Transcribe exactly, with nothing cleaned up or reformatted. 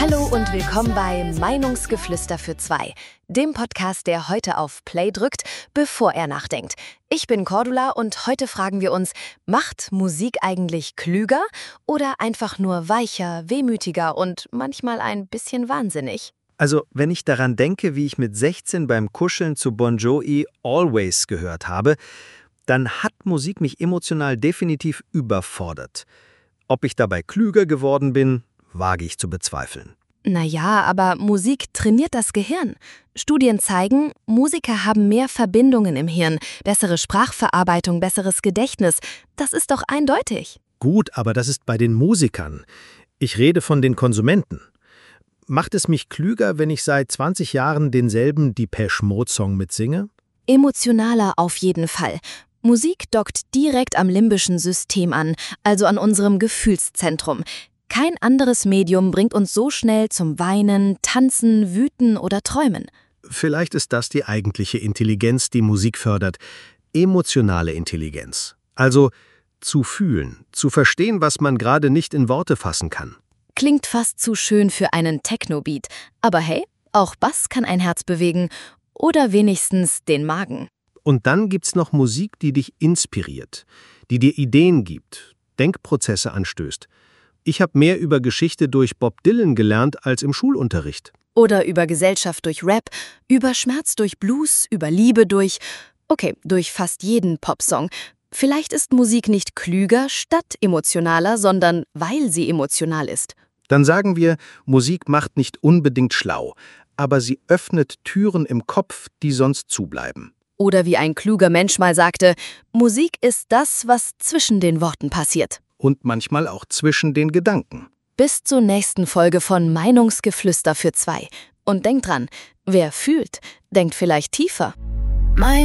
Hallo und willkommen bei Meinungsgeflüster für zwei, dem Podcast, der heute auf Play drückt, bevor er nachdenkt. Ich bin Cordula und heute fragen wir uns, macht Musik eigentlich klüger oder einfach nur weicher, wehmütiger und manchmal ein bisschen wahnsinnig? Also, wenn ich daran denke, wie ich mit sechzehn beim Kuscheln zu Bon Jovi Always gehört habe, dann hat Musik mich emotional definitiv überfordert. Ob ich dabei klüger geworden bin, wage ich zu bezweifeln. Naja, aber Musik trainiert das Gehirn. Studien zeigen, Musiker haben mehr Verbindungen im Hirn, bessere Sprachverarbeitung, besseres Gedächtnis. Das ist doch eindeutig. Gut, aber das ist bei den Musikern. Ich rede von den Konsumenten. Macht es mich klüger, wenn ich seit zwanzig Jahren denselben Depeche Mode-Song mitsinge? Emotionaler auf jeden Fall. Musik dockt direkt am limbischen System an, also an unserem Gefühlszentrum. Kein anderes Medium bringt uns so schnell zum Weinen, Tanzen, Wüten oder Träumen. Vielleicht ist das die eigentliche Intelligenz, die Musik fördert. Emotionale Intelligenz. Also zu fühlen, zu verstehen, was man gerade nicht in Worte fassen kann. Klingt fast zu schön für einen Techno-Beat. Aber hey, auch Bass kann ein Herz bewegen. Oder wenigstens den Magen. Und dann gibt's noch Musik, die dich inspiriert, die dir Ideen gibt, Denkprozesse anstößt. Ich habe mehr über Geschichte durch Bob Dylan gelernt als im Schulunterricht. Oder über Gesellschaft durch Rap, über Schmerz durch Blues, über Liebe durch, okay, durch fast jeden Popsong. Vielleicht ist Musik nicht klüger statt emotionaler, sondern weil sie emotional ist. Dann sagen wir, Musik macht nicht unbedingt schlau, aber sie öffnet Türen im Kopf, die sonst zubleiben. Oder wie ein kluger Mensch mal sagte, Musik ist das, was zwischen den Worten passiert. Und manchmal auch zwischen den Gedanken. Bis zur nächsten Folge von Meinungsgeflüster für zwei. Und denkt dran, wer fühlt, denkt vielleicht tiefer.